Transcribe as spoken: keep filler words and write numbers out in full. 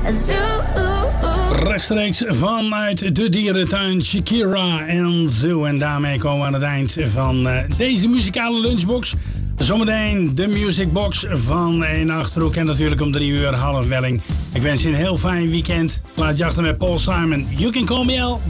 Rechtstreeks vanuit de dierentuin Shakira en Zoo. En daarmee komen we aan het eind van uh, deze muzikale lunchbox. Zometeen de musicbox van één Achterhoek. En natuurlijk om drie uur half welling. Ik wens je een heel fijn weekend. Laat je achter met Paul Simon. You can call me Al.